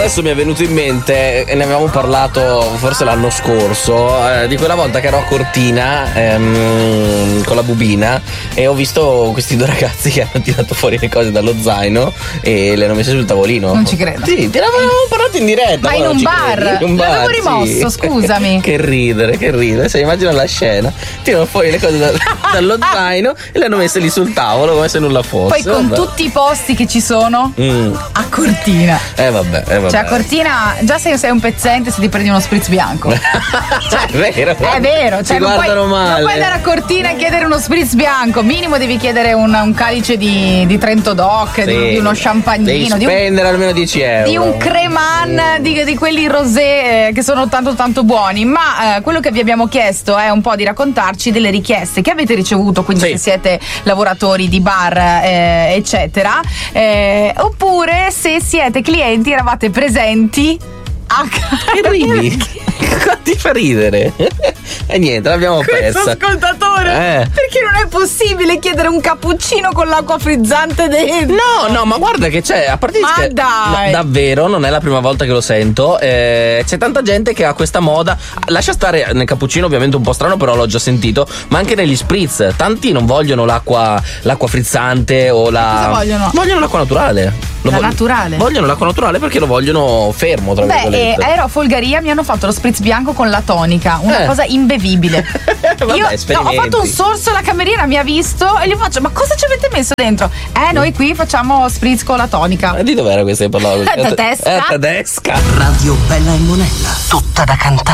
adesso mi è venuto in mente, e ne avevamo parlato forse l'anno scorso, di quella volta che ero a Cortina con la bubina e ho visto questi due ragazzi che hanno tirato fuori le cose dallo zaino e le hanno messe sul tavolino. Non ci credo. Sì, te l'avevamo parlato in diretta. Ma in un bar? L'avevo rimosso, scusami. Che ridere. Se immagina la scena, tirano fuori le cose dallo zaino e le hanno messe lì sul tavolo come se nulla fosse. Poi con tutti i posti che ci sono a Cortina. Vabbè. Cioè a Cortina già sei un pezzente se ti prendi uno spritz bianco. Cioè, è vero. Cioè, non puoi andare a Cortina e chiedere uno spritz bianco. Minimo devi chiedere un calice di Trento Doc, di uno champagnino. Devi spendere almeno 10 euro. Di un creman, di quelli rosé che sono tanto buoni. Ma quello che vi abbiamo chiesto è un po' di raccontarci delle richieste che avete ricevuto, quindi se siete lavoratori di bar eccetera, oppure se siete clienti, eravate presenti che ridi? Ti fa ridere? E niente, l'abbiamo persa. Questo ascoltatore, perché non è possibile chiedere un cappuccino con l'acqua frizzante dentro? No, ma guarda che c'è, a parte ma dai, davvero non è la prima volta che lo sento. C'è tanta gente che ha questa moda. Lascia stare nel cappuccino, ovviamente un po' strano, però l'ho già sentito. Ma anche negli spritz, tanti non vogliono l'acqua frizzante o Cosa vogliono? Vogliono l'acqua naturale. Naturale? Vogliono l'acqua naturale perché lo vogliono fermo, tra virgolette. Ero a Folgaria, mi hanno fatto lo spritz bianco con la tonica, una cosa imbevibile. Io ho fatto un sorso, la cameriera mi ha visto e gli faccio: ma cosa ci avete messo dentro? Noi qui facciamo spritz con la tonica. Di dov'era questa che parlava? Tedesca. Tedesca. Radio Bella e Monella, tutta da cantare.